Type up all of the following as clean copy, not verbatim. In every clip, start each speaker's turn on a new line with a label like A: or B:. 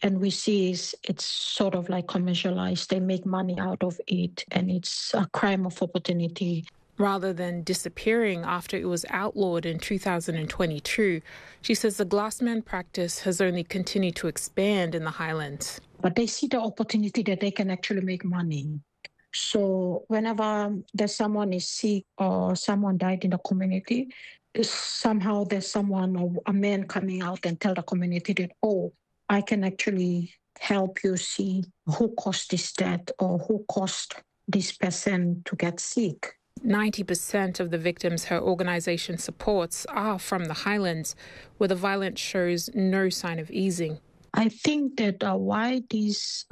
A: And we see it's sort of like commercialized. They make money out of it, and it's a crime of opportunity.
B: Rather than disappearing after it was outlawed in 2022, she says the glassman practice has only continued to expand in the Highlands.
A: But they see the opportunity that they can actually make money. So whenever there's someone is sick or someone died in the community, somehow there's someone or a man coming out and tell the community that, oh, I can actually help you see who caused this death or who caused this person to get sick.
B: 90% of the victims her organisation supports are from the Highlands, where the violence shows no sign of easing.
A: I think that why these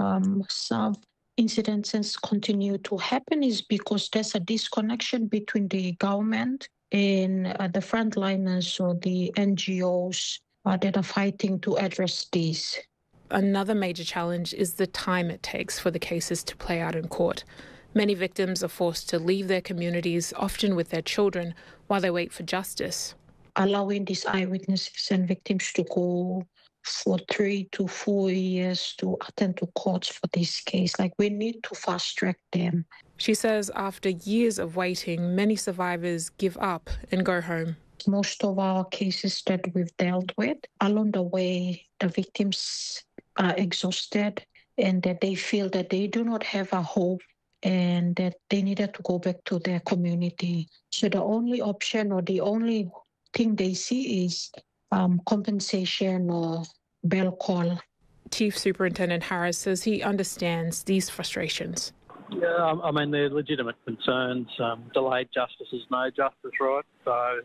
A: incidences continue to happen is because there's a disconnection between the government and the frontliners or the NGOs that are fighting to address these.
B: Another major challenge is the time it takes for the cases to play out in court. Many victims are forced to leave their communities, often with their children, while they wait for justice.
A: Allowing these eyewitnesses and victims to go for 3 to 4 years to attend to courts for this case. Like, we need to fast track them.
B: She says after years of waiting, many survivors give up and go home.
A: Most of our cases that we've dealt with, along the way, the victims are exhausted and that they feel that they do not have a hope and that they needed to go back to their community. So the only option or the only thing they see is compensation or bail call.
B: Chief Superintendent Harris says he understands these frustrations.
C: Yeah, I mean, they're legitimate concerns. Delayed justice is no justice, right? So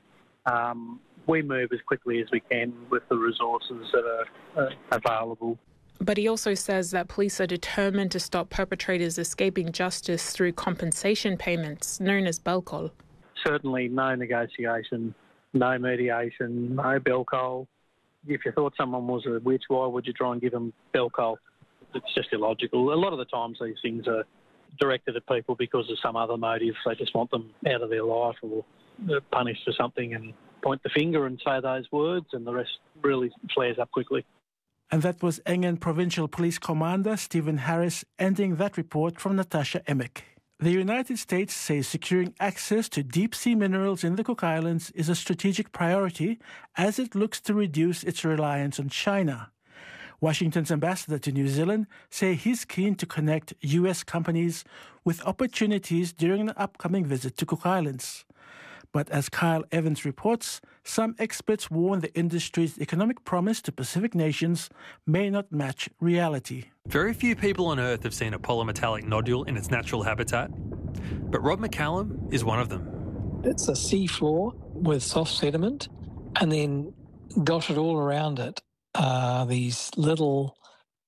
C: we move as quickly as we can with the resources that are available.
B: But he also says that police are determined to stop perpetrators escaping justice through compensation payments, known as bail call.
C: Certainly no negotiation, no mediation, no bail call. If you thought someone was a witch, why would you try and give them bail call? It's just illogical. A lot of the times these things are directed at people because of some other motive. They just want them out of their life or punished for something and point the finger and say those words, and the rest really flares up quickly.
D: And that was Engen Provincial Police Commander Stephen Harris ending that report from Natasha Emick. The United States says securing access to deep-sea minerals in the Cook Islands is a strategic priority as it looks to reduce its reliance on China. Washington's ambassador to New Zealand says he's keen to connect U.S. companies with opportunities during the upcoming visit to Cook Islands. But as Kyle Evans reports, some experts warn the industry's economic promise to Pacific nations may not match reality.
E: Very few people on Earth have seen a polymetallic nodule in its natural habitat, but Rob McCallum is one of them.
F: It's a seafloor with soft sediment, and then dotted all around it are these little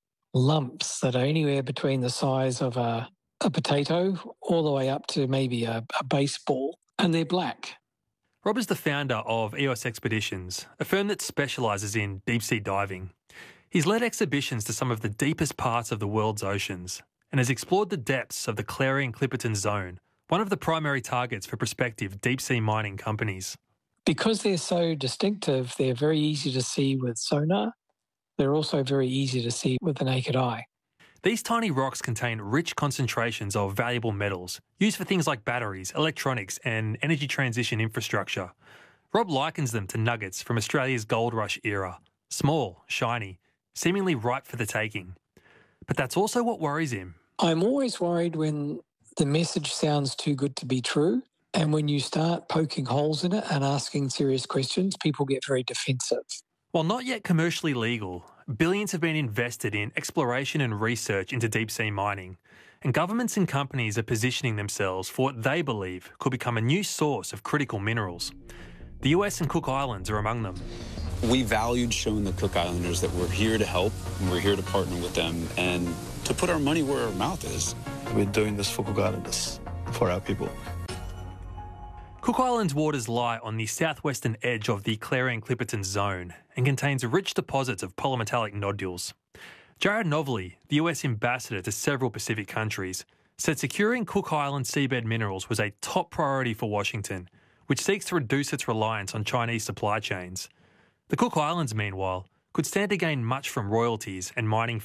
F: lumps that are anywhere between the size of a potato all the way up to maybe a baseball. And they're black.
E: Rob is the founder of EOS Expeditions, a firm that specialises in deep-sea diving. He's led exhibitions to some of the deepest parts of the world's oceans and has explored the depths of the Clarion-Clipperton Zone, one of the primary targets for prospective deep-sea mining companies.
F: Because they're so distinctive, they're very easy to see with sonar. They're also very easy to see with the naked eye.
E: These tiny rocks contain rich concentrations of valuable metals, used for things like batteries, electronics and energy transition infrastructure. Rob likens them to nuggets from Australia's gold rush era. Small, shiny, seemingly ripe for the taking. But that's also what worries him.
F: I'm always worried when the message sounds too good to be true, and when you start poking holes in it and asking serious questions, people get very defensive.
E: While not yet commercially legal, billions have been invested in exploration and research into deep-sea mining, and governments and companies are positioning themselves for what they believe could become a new source of critical minerals. The US and Cook Islands are among them.
G: We valued showing the Cook Islanders that we're here to help, and we're here to partner with them, and to put our money where our mouth is.
H: We're doing this for Cook Islanders, for our people.
E: Cook Islands waters lie on the southwestern edge of the Clarion-Clipperton Zone and contains rich deposits of polymetallic nodules. Jared Novelly, the US ambassador to several Pacific countries, said securing Cook Island seabed minerals was a top priority for Washington, which seeks to reduce its reliance on Chinese supply chains. The Cook Islands, meanwhile, could stand to gain much from royalties and mining